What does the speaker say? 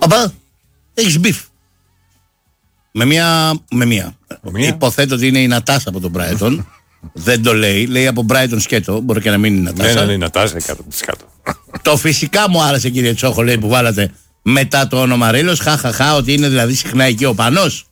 Παπά, έχεις μπιφ. Με μία. Υποθέτω ότι είναι η Νατάσα από τον Brighton. Δεν το λέει από Brighton σκέτο. Μπορεί και να μην είναι η Νατάσα. Ναι, η Νατάσα 100%. Το φυσικά μου άρεσε, κύριε Τσόχο, λέει, που βάλατε μετά το όνομα Ρήλος. Χαχαχά, ότι είναι δηλαδή συχνά εκεί ο Πανός.